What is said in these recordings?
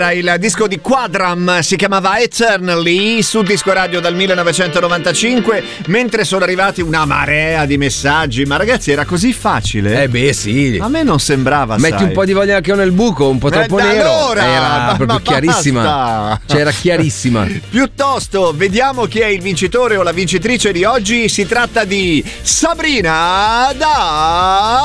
Il disco di Quadram si chiamava Eternally su Disco Radio dal 1995, mentre sono arrivati una marea di messaggi. Ma ragazzi, era così facile? Beh, sì. A me non sembrava. Metti un po' di voglia anche nel buco, un po' troppo nero. Allora, era proprio chiarissima. Basta. Cioè, era chiarissima. Piuttosto, vediamo chi è il vincitore o la vincitrice di oggi. Si tratta di Sabrina da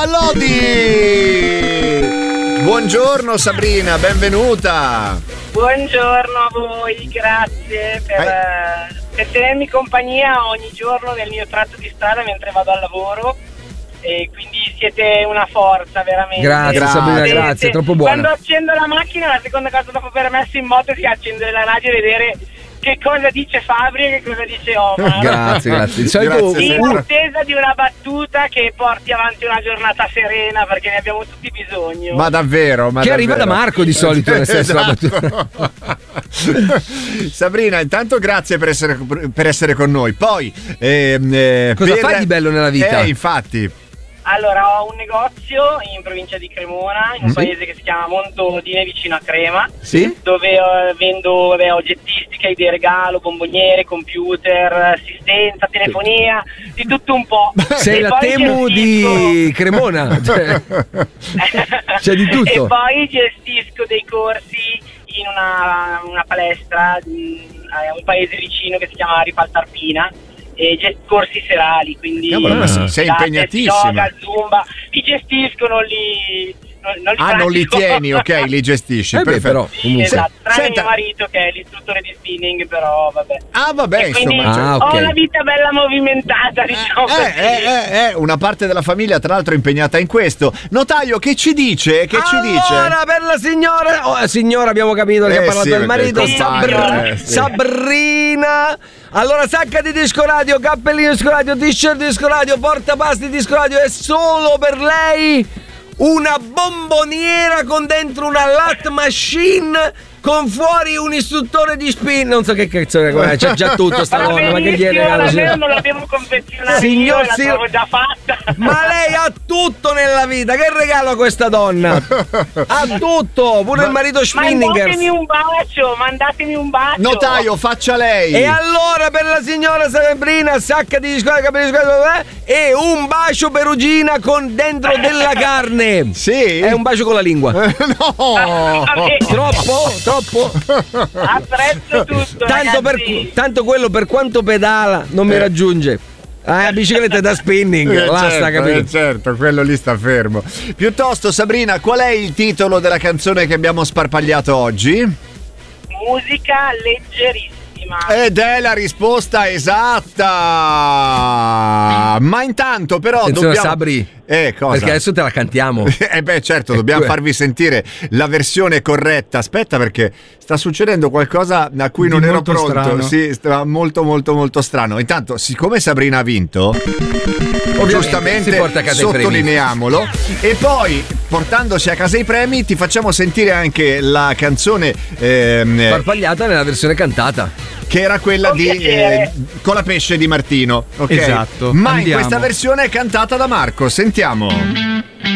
Lodi. Buongiorno Sabrina, benvenuta. Buongiorno a voi, grazie per tenermi compagnia ogni giorno nel mio tratto di strada mentre vado al lavoro, e quindi siete una forza veramente. Grazie Sabrina, grazie, troppo buona. Quando accendo la macchina, la seconda cosa dopo aver messo in moto è accendere la radio e vedere che cosa dice Fabri e che cosa dice Omar. Grazie. Di solito in attesa di una battuta che porti avanti una giornata serena, perché ne abbiamo tutti bisogno. Ma davvero? Che arriva da Marco di solito, nel senso la battuta. Sabrina, intanto grazie per essere con noi. Poi cosa fai di bello nella vita? Infatti. Allora, ho un negozio in provincia di Cremona, in un paese che si chiama Montodine, vicino a Crema, dove vendo oggettistica, idee regalo, bomboniere, computer, assistenza, telefonia, di tutto un po'. Sei la Temu di Cremona, c'è di tutto. E poi gestisco dei corsi in una palestra a un paese vicino che si chiama Ripaltarpina, e corsi serali, quindi sei impegnatissima. Yoga, Zumba, li gestiscono, non li tieni, ok, li gestisci, perfetto. Però, esatto, tranne mio marito che è l'istruttore di spinning, però vabbè. Vabbè, insomma, ho una vita bella movimentata, diciamo. Una parte della famiglia tra l'altro è impegnata in questo. Notaio, che ci dice? Allora, per la signora abbiamo capito che ha parlato del marito, Sabrina. Allora, sacca di Disco Radio, cappellino Disco Radio, t-shirt Disco Radio, portapasti Disco Radio, è solo per lei una bomboniera con dentro una lat machine, con fuori un istruttore di spin. Non so che cazzo è, c'è già tutto sta donna, ma che gli regala? Non l'abbiamo confezionata, signor, l'avevo già fatta. Ma lei ha tutto nella vita, che regalo a questa donna? Ha tutto, pure il marito spinninger. Mandatemi un bacio. Notaio, faccia lei. E allora per la signora Sabrina, sacca di squadra, e un bacio perugina con dentro della carne. Sì? È un bacio con la lingua. No. Troppo? Apprezzo tutto. Tanto quello per quanto pedala non mi raggiunge. La bicicletta da spinning, basta, capito? Certo, quello lì sta fermo. Piuttosto, Sabrina, qual è il titolo della canzone che abbiamo sparpagliato oggi? Musica leggerissima. Ed è la risposta esatta. Ma intanto però attenzione, Sabri. Cosa? Perché adesso te la cantiamo. Certo, dobbiamo farvi sentire la versione corretta. Aspetta, perché sta succedendo qualcosa a cui non ero pronto. Strano. Sì, sta molto strano. Intanto, siccome Sabrina ha vinto, giustamente sottolineiamolo, e poi portandoci a casa i premi ti facciamo sentire anche la canzone sparpagliata nella versione cantata, che era quella di Colapesce di Martino, ok? Esatto. Ma in questa versione è cantata da Marco. Sentiamo.